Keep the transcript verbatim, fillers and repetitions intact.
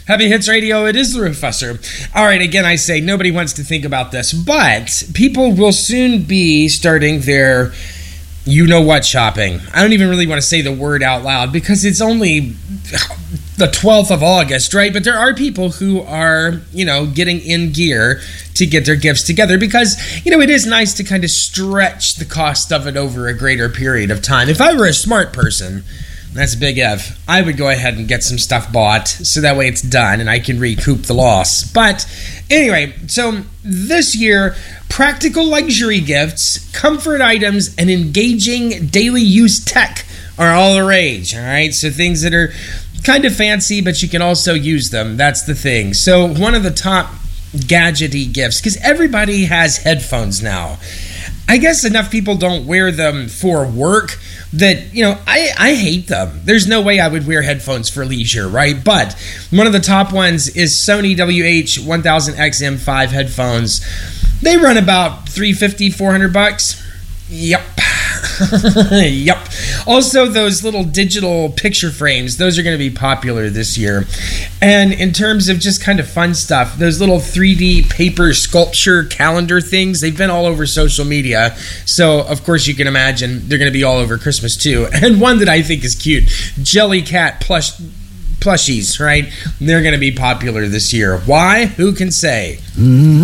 Heavy Hits Radio, it is the Professor. All right, again, I say nobody wants to think about this, but people will soon be starting their you-know-what shopping. I don't even really want to say the word out loud because it's only the twelfth of August, right? But there are people who are, you know, getting in gear to get their gifts together because, you know, it is nice to kind of stretch the cost of it over a greater period of time. If I were a smart person, that's a big if, I would go ahead and get some stuff bought so that way it's done and I can recoup the loss. But anyway, so this year, practical luxury gifts, comfort items, and engaging daily use tech are all the rage, all right? So things that are kind of fancy, but you can also use them. That's the thing. So one of the top gadgety gifts, because everybody has headphones now. I guess enough people don't wear them for work that, you know, I, I hate them. There's no way I would wear headphones for leisure, right? But one of the top ones is Sony W H one thousand X M five headphones. They run about three hundred fifty, four hundred bucks. Yep. Yep. Also, those little digital picture frames, those are going to be popular this year. And in terms of just kind of fun stuff, those little three D paper sculpture calendar things, they've been all over social media. So, of course, you can imagine they're going to be all over Christmas, too. And one that I think is cute, Jellycat plush plushies, right? They're going to be popular this year. Why? Who can say? Mm-hmm.